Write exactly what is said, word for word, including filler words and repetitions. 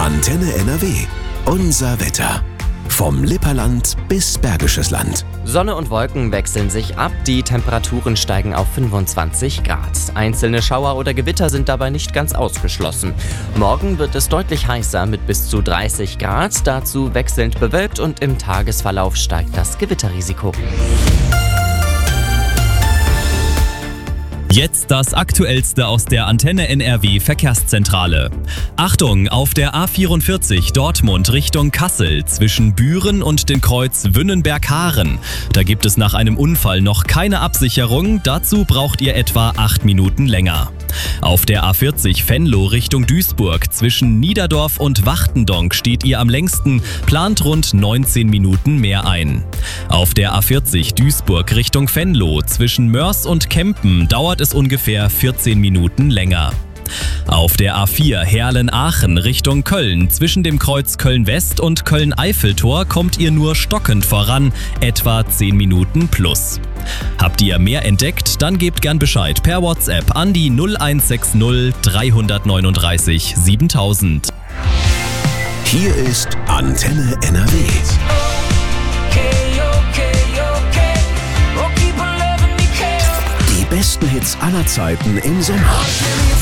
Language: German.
Antenne N R W. Unser Wetter. Vom Lipperland bis Bergisches Land. Sonne und Wolken wechseln sich ab, die Temperaturen steigen auf fünfundzwanzig Grad. Einzelne Schauer oder Gewitter sind dabei nicht ganz ausgeschlossen. Morgen wird es deutlich heißer mit bis zu dreißig Grad, dazu wechselnd bewölkt und im Tagesverlauf steigt das Gewitterrisiko. Jetzt das Aktuellste aus der Antenne N R W Verkehrszentrale. Achtung, auf der A vierundvierzig Dortmund Richtung Kassel zwischen Büren und dem Kreuz Wünnenberg-Haaren. Da gibt es nach einem Unfall noch keine Absicherung, dazu braucht ihr etwa acht Minuten länger. Auf der A vierzig Venlo Richtung Duisburg zwischen Niederdorf und Wachtendonk steht ihr am längsten, plant rund neunzehn Minuten mehr ein. Auf der A vierzig Duisburg Richtung Venlo zwischen Mörs und Kempen dauert es ungefähr vierzehn Minuten länger. Auf der A vier Herlen-Aachen Richtung Köln zwischen dem Kreuz Köln-West und Köln-Eiffeltor kommt ihr nur stockend voran, etwa zehn Minuten plus. Habt ihr mehr entdeckt, dann gebt gern Bescheid per WhatsApp an die null eins sechs null drei neun drei siebentausend. Hier ist Antenne N R W. Die besten Hits aller Zeiten im Sommer.